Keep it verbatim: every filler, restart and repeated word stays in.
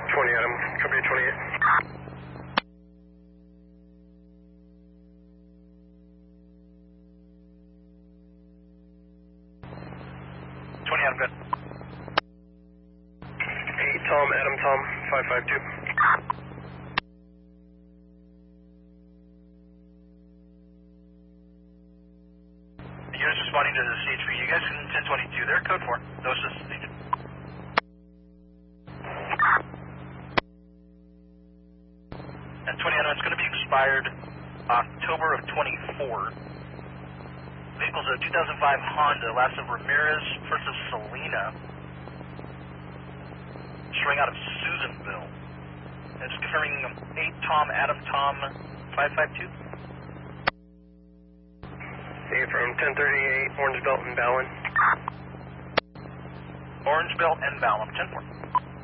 twenty Adam, company twenty-eight. twenty Adam, good. eight Tom, Adam Tom, five five two. Units responding to the C H P. You guys can ten twenty-two there, code four. No assistance needed. And twenty Adam, it's going to be expired October of twenty-four. Vehicle's a two thousand five Honda, last of Ramirez, first of Selena. Showing out of Susanville. And it's confirming eight Tom, Adam Tom, five five two. Hey, from ten thirty-eight, Orange Belt and Ballin. Orange Belt and Ballin, ten four.